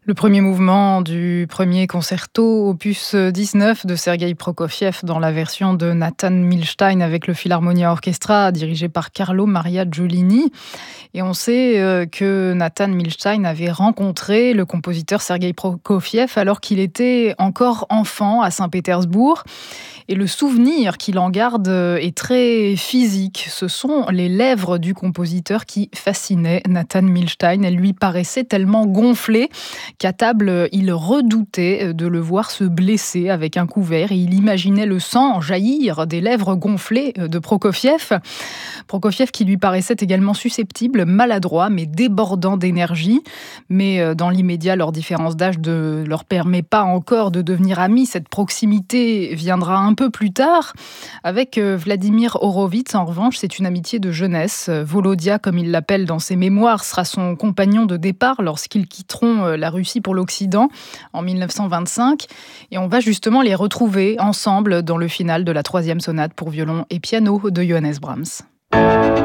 Le premier mouvement du premier concerto opus 19 de Sergueï Prokofiev dans la version de Nathan Milstein avec le Philharmonia Orchestra dirigé par Carlo Maria Giulini. Et on sait que Nathan Milstein avait rencontré le compositeur Sergueï Prokofiev alors qu'il était encore enfant à Saint-Pétersbourg. Et le souvenir qu'il en garde est très physique. Ce sont les lèvres du compositeur qui fascinaient Nathan Milstein. Elles lui paraissaient tellement gonflées qu'à table, il redoutait de le voir se blesser avec un couvert et il imaginait le sang jaillir des lèvres gonflées de Prokofiev. Prokofiev qui lui paraissait également susceptible, maladroit mais débordant d'énergie. Mais dans l'immédiat, leur différence d'âge ne leur permet pas encore de devenir amis. Cette proximité viendra un peu plus tard. Avec Vladimir Horowitz, en revanche, c'est une amitié de jeunesse. Volodia, comme il l'appelle dans ses mémoires, sera son compagnon de départ lorsqu'ils quitteront la Russie pour l'Occident en 1925. Et on va justement les retrouver ensemble dans le final de la 3e sonate pour violon et piano de Johannes Brahms.